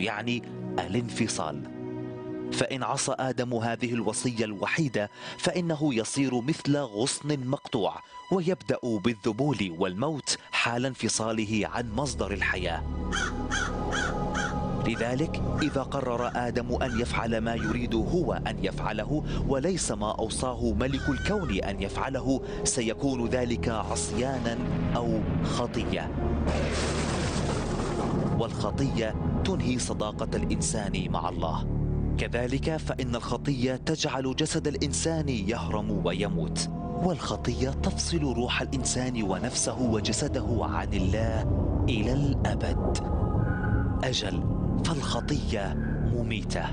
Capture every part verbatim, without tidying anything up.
يعني الانفصال. فإن عصى آدم هذه الوصية الوحيدة فإنه يصير مثل غصن مقطوع، ويبدأ بالذبول والموت حال انفصاله عن مصدر الحياة. لذلك إذا قرر آدم أن يفعل ما يريد هو أن يفعله وليس ما أوصاه ملك الكون أن يفعله، سيكون ذلك عصيانا أو خطية، والخطية تنهي صداقة الإنسان مع الله. كذلك فإن الخطية تجعل جسد الإنسان يهرم ويموت، والخطية تفصل روح الإنسان ونفسه وجسده عن الله إلى الأبد. أجل، فالخطية مميتة.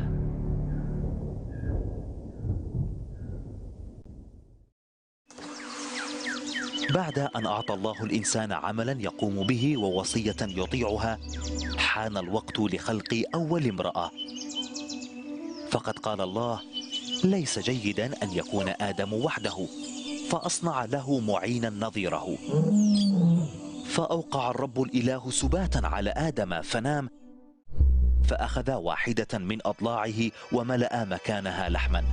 بعد أن أعطى الله الإنسان عملا يقوم به ووصية يطيعها، حان الوقت لخلق أول امرأة. فقد قال الله: ليس جيدا أن يكون آدم وحده، فأصنع له معينا نظيره. فأوقع الرب الإله سباتا على آدم فنام، فأخذ واحدة من أضلاعه وملأ مكانها لحما.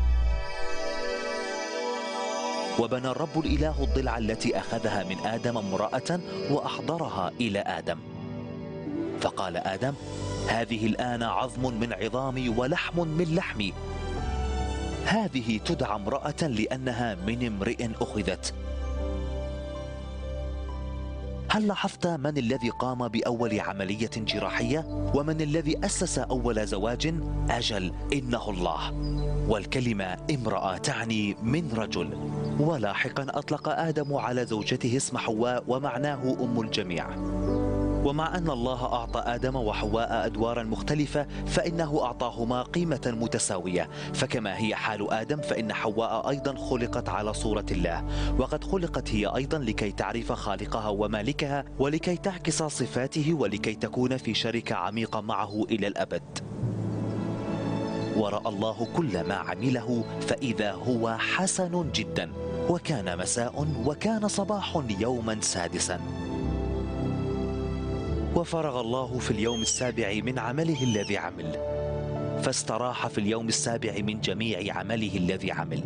وبنى الرب الإله الضلع التي أخذها من آدم امرأة وأحضرها إلى آدم. فقال آدم: هذه الآن عظم من عظامي ولحم من لحمي، هذه تدعى امرأة لأنها من امرئ أخذت. هل لاحظت من الذي قام بأول عملية جراحية؟ ومن الذي أسس أول زواج؟ أجل، إنه الله. والكلمة امرأة تعني من رجل. ولاحقا أطلق آدم على زوجته اسم حواء ومعناه أم الجميع. ومع أن الله أعطى آدم وحواء أدوارا مختلفة، فإنه أعطاهما قيمة متساوية. فكما هي حال آدم فإن حواء أيضا خلقت على صورة الله، وقد خلقت هي أيضا لكي تعرف خالقها ومالكها، ولكي تعكس صفاته، ولكي تكون في شركة عميقة معه إلى الأبد. ورأى الله كل ما عمله فإذا هو حسن جدا، وكان مساء وكان صباح يوما سادسا. وفرغ الله في اليوم السابع من عمله الذي عمل، فاستراح في اليوم السابع من جميع عمله الذي عمل.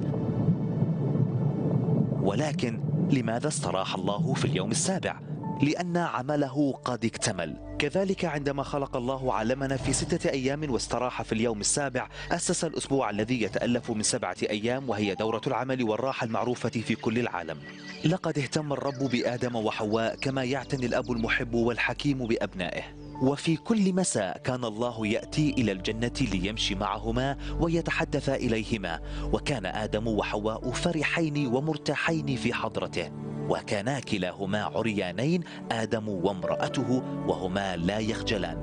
ولكن لماذا استراح الله في اليوم السابع؟ لأن عمله قد اكتمل. كذلك عندما خلق الله عالمنا في ستة أيام واستراح في اليوم السابع، أسس الأسبوع الذي يتألف من سبعة أيام، وهي دورة العمل والراحة المعروفة في كل العالم. لقد اهتم الرب بآدم وحواء كما يعتني الأب المحب والحكيم بأبنائه. وفي كل مساء كان الله يأتي إلى الجنة ليمشي معهما ويتحدث إليهما، وكان آدم وحواء فرحين ومرتاحين في حضرته، وكانا كلاهما عريانين، آدم وامرأته، وهما لا يخجلان.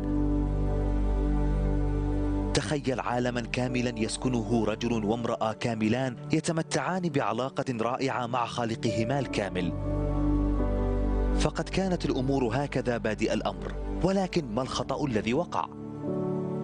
تخيل عالما كاملا يسكنه رجل وامرأة كاملان يتمتعان بعلاقة رائعة مع خالقهما الكامل. فقد كانت الأمور هكذا بادئ الأمر، ولكن ما الخطأ الذي وقع؟